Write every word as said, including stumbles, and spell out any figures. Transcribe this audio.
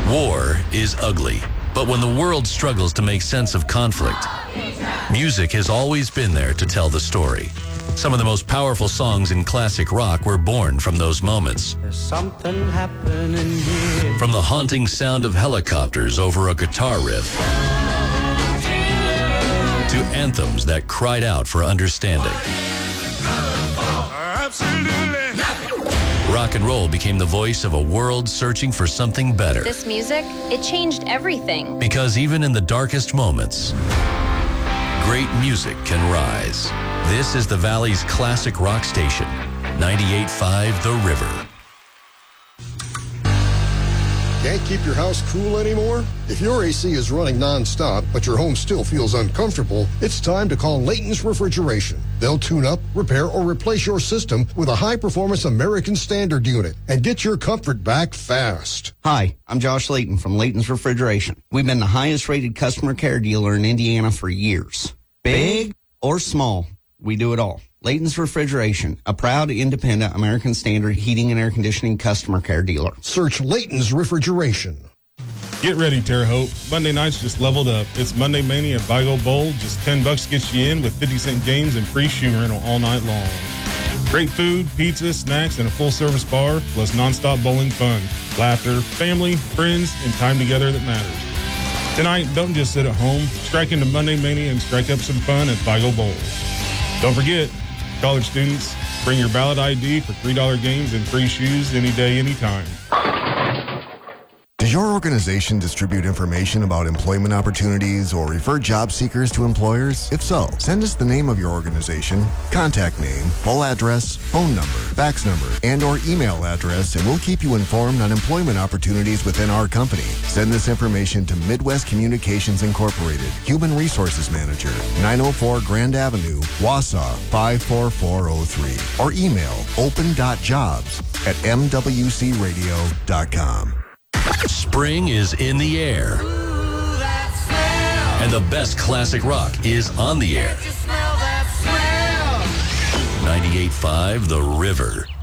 War is ugly, but when the world struggles to make sense of conflict, music has always been there to tell the story. Some of the most powerful songs in classic rock were born from those moments. There's something happening here. From the haunting sound of helicopters over a guitar riff to anthems that cried out for understanding. Absolutely. Rock and roll became the voice of a world searching for something better. This music, it changed everything. Because even in the darkest moments, great music can rise. This is the Valley's classic rock station, ninety-eight point five The River. Can't keep your house cool anymore? If your A C is running nonstop, but your home still feels uncomfortable, it's time to call Layton's Refrigeration. They'll tune up, repair, or replace your system with a high-performance American Standard unit and get your comfort back fast. Hi, I'm Josh Layton from Layton's Refrigeration. We've been the highest-rated customer care dealer in Indiana for years. Big or small, we do it all. Layton's Refrigeration, a proud, independent American Standard heating and air conditioning customer care dealer. Search Layton's Refrigeration. Get ready, Terre Haute. Monday nights just leveled up. It's Monday Mania at Vigo Bowl. Just ten bucks gets you in with fifty cent games and free shoe rental all night long. Great food, pizza, snacks, and a full-service bar, plus nonstop bowling fun, laughter, family, friends, and time together that matters. Tonight, don't just sit at home. Strike into Monday Mania and strike up some fun at Vigo Bowl. Don't forget, college students, bring your valid I D for three dollar games and free shoes any day, anytime. Does your organization distribute information about employment opportunities or refer job seekers to employers? If so, send us the name of your organization, contact name, full address, phone number, fax number, and or email address, and we'll keep you informed on employment opportunities within our company. Send this information to Midwest Communications Incorporated, Human Resources Manager, nine oh four Grand Avenue, Wausau, five four four oh three, or email open dot jobs at m w c radio dot com. Spring is in the air, and the best classic rock is on the air. ninety-eight point five The River.